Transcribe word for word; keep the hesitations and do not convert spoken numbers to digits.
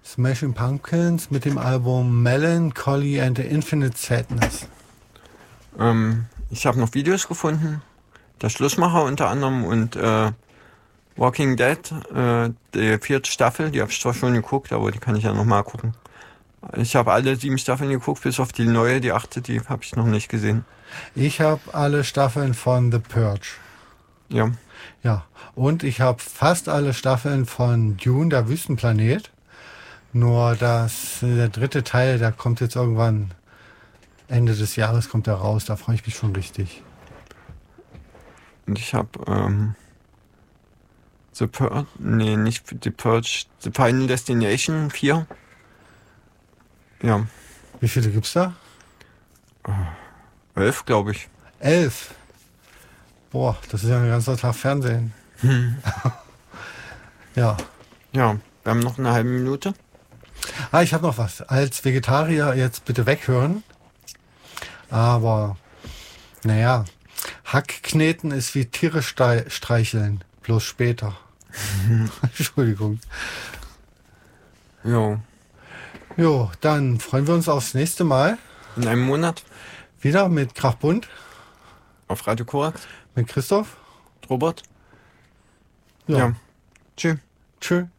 Smashing Pumpkins mit dem Album Melancholy and the Infinite Sadness. Ähm, ich habe noch Videos gefunden. Der Schlussmacher unter anderem und äh, Walking Dead, äh, die vierte Staffel, die habe ich zwar schon geguckt, aber die kann ich ja nochmal gucken. Ich habe alle sieben Staffeln geguckt, bis auf die neue, die achte, die habe ich noch nicht gesehen. Ich habe alle Staffeln von The Purge. Ja. Ja, und ich habe fast alle Staffeln von Dune, der Wüstenplanet. Nur das, der dritte Teil, der kommt jetzt irgendwann Ende des Jahres kommt er raus. Da freue ich mich schon richtig. Und ich habe ähm, The Purge, nee, nicht The Purge, The Final Destination vier. Ja. Wie viele gibt's da? Elf, glaube ich. Elf. Boah, das ist ja ein ganzer Tag Fernsehen. Hm. Ja. Ja, wir haben noch eine halbe Minute. Ah, ich habe noch was. Als Vegetarier jetzt bitte weghören. Aber, naja, Hackkneten ist wie Tiere streicheln. Bloß später. Entschuldigung. Jo. Jo, dann freuen wir uns aufs nächste Mal. In einem Monat. Wieder mit Krachbund. Auf Radio Korax. Mit Christoph. Robert. Ja. Ja. Tschüss. Tschüss.